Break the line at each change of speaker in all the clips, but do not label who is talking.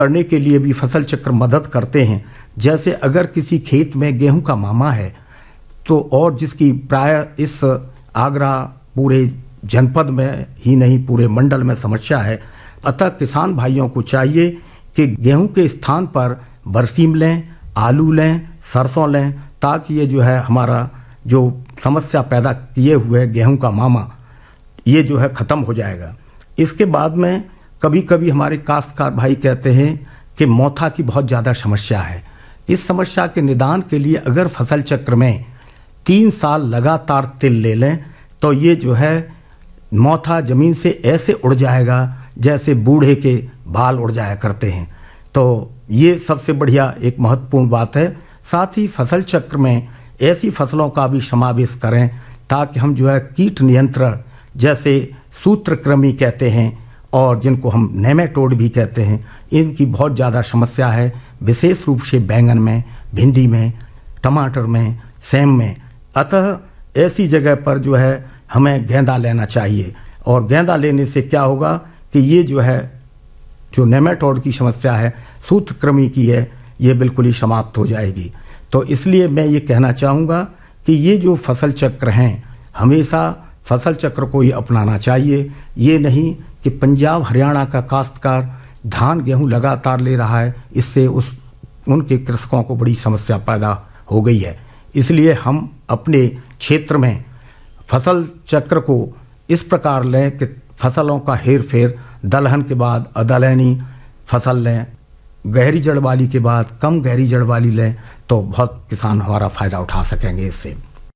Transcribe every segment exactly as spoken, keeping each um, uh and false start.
करने के लिए भी फसल चक्र मदद करते हैं। जैसे अगर किसी खेत में गेहूं का मामा है तो और जिसकी प्राय इस आगरा पूरे जनपद में ही नहीं पूरे मंडल में समस्या है, अतः किसान भाइयों को चाहिए कि गेहूं के स्थान पर बरसीम लें, आलू लें, सरसों लें, ताकि ये जो है हमारा जो समस्या पैदा किए हुए गेहूं का मामा ये जो है खत्म हो जाएगा। इसके बाद में कभी कभी हमारे काश्तकार भाई कहते हैं कि मोथा की बहुत ज़्यादा समस्या है। इस समस्या के निदान के लिए अगर फसल चक्र में तीन साल लगातार तिल ले लें तो ये जो है मोथा जमीन से ऐसे उड़ जाएगा जैसे बूढ़े के बाल उड़ जाया करते हैं। तो ये सबसे बढ़िया एक महत्वपूर्ण बात है। साथ ही फसल चक्र में ऐसी फसलों का भी समावेश करें ताकि हम जो है कीट नियंत्रण जैसे सूत्रकृमि कहते हैं और जिनको हम नेमेटोड भी कहते हैं, इनकी बहुत ज़्यादा समस्या है, विशेष रूप से बैंगन में, भिंडी में, टमाटर में, सेम में। अतः ऐसी जगह पर जो है हमें गेंदा लेना चाहिए और गेंदा लेने से क्या होगा कि ये जो है जो नेमेटोड की समस्या है, सूत्रकृमि की है, ये बिल्कुल ही समाप्त हो जाएगी। तो इसलिए मैं ये कहना चाहूँगा कि ये जो फसल चक्र हैं हमेशा फसल चक्र को ही अपनाना चाहिए। ये नहीं कि पंजाब हरियाणा का काश्तकार धान गेहूं लगातार ले रहा है, इससे उस उनके कृषकों को बड़ी समस्या पैदा हो गई है। इसलिए हम अपने क्षेत्र में फसल चक्र को इस प्रकार लें कि फसलों का हेर फेर दलहन के बाद अदलहनी फसल लें, गहरी जड़ वाली के बाद कम गहरी जड़ वाली लें, तो बहुत किसान हमारा फायदा उठा सकेंगे इससे।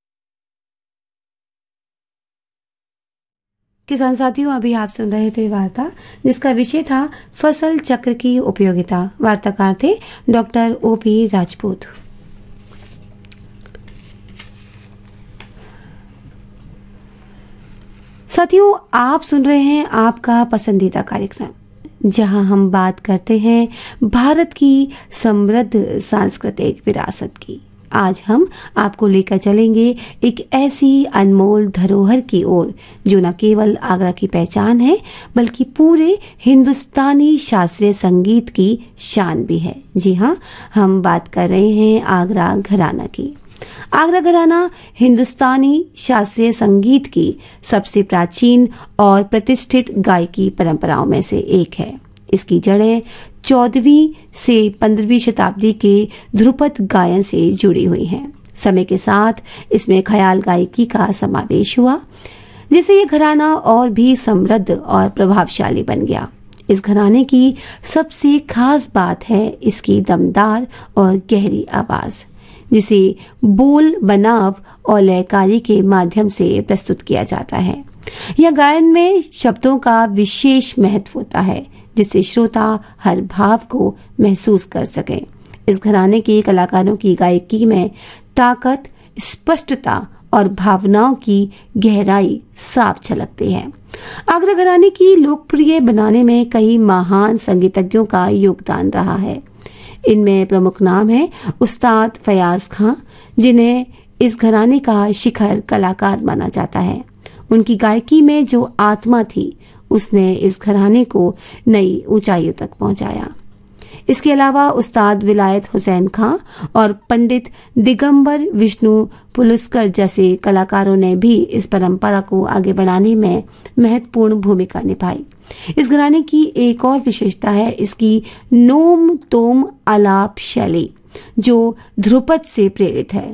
किसान साथियों, अभी आप सुन रहे थे वार्ता जिसका विषय था फसल चक्र की उपयोगिता। वार्ताकार थे डॉक्टर ओपी राजपूत। साथियों, आप सुन रहे हैं आपका पसंदीदा कार्यक्रम जहां हम बात करते हैं भारत की समृद्ध सांस्कृतिक विरासत की। आज हम आपको लेकर चलेंगे एक ऐसी अनमोल धरोहर की ओर जो न केवल आगरा की पहचान है बल्कि पूरे हिंदुस्तानी शास्त्रीय संगीत की शान भी है। जी हाँ, हम बात कर रहे हैं आगरा घराना की। आगरा घराना हिंदुस्तानी शास्त्रीय संगीत की सबसे प्राचीन और प्रतिष्ठित गायकी परंपराओं में से एक है। इसकी जड़ें चौदहवीं से पंद्रहवीं शताब्दी के ध्रुपद गायन से जुड़ी हुई हैं। समय के साथ इसमें ख्याल गायकी का समावेश हुआ, जिससे ये घराना और भी समृद्ध और प्रभावशाली बन गया। इस घराने की सबसे खास बात है इसकी दमदार और गहरी आवाज, जिसे बोल, बनाव और लयकारी के माध्यम से प्रस्तुत किया जाता है। यह गायन में शब्दों का विशेष महत्व होता है जिससे श्रोता हर भाव को महसूस कर सके। इस घराने के कलाकारों की गायकी में ताकत, स्पष्टता और भावनाओं की गहराई साफ झलकती है। आगरा घराने की लोकप्रिय बनाने में कई महान संगीतज्ञों का योगदान रहा है। इनमें प्रमुख नाम है उस्ताद फयाज खां, जिन्हें इस घराने का शिखर कलाकार माना जाता है। उनकी गायकी में जो आत्मा थी उसने इस घराने को नई ऊंचाइयों तक पहुंचाया। इसके अलावा उस्ताद विलायत हुसैन खां और पंडित दिगंबर विष्णु पुलुस्कर जैसे कलाकारों ने भी इस परंपरा को आगे बढ़ाने में महत्वपूर्ण भूमिका निभाई। इस घराने की एक और विशेषता है इसकी नोम तोम आलाप शैली, जो ध्रुपद से प्रेरित है।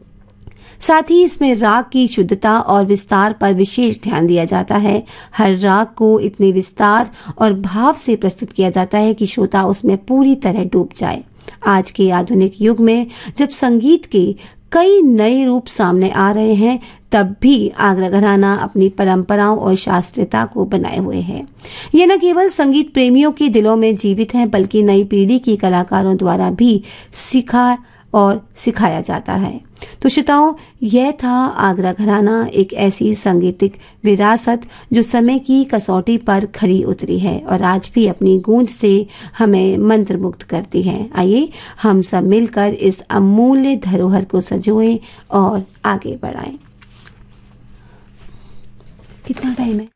साथ ही इसमें राग की शुद्धता और विस्तार पर विशेष ध्यान दिया जाता है। हर राग को इतने विस्तार और भाव से प्रस्तुत किया जाता है कि श्रोता उसमें पूरी तरह डूब जाए। आज के आधुनिक युग में जब संगीत के कई नए रूप सामने आ रहे हैं, तब भी आगरा घराना अपनी परंपराओं और शास्त्रीयता को बनाए हुए है। ये न केवल संगीत प्रेमियों के दिलों में जीवित है बल्कि नई पीढ़ी के कलाकारों द्वारा भी सीखा और सिखाया जाता है। तो श्रोताओं, यह था आगरा घराना, एक ऐसी संगीतिक विरासत जो समय की कसौटी पर खरी उतरी है और आज भी अपनी गूंज से हमें मंत्रमुग्ध करती है। आइए हम सब मिलकर इस अमूल्य धरोहर को सजोएं और आगे बढ़ाएं। कितना टाइम है?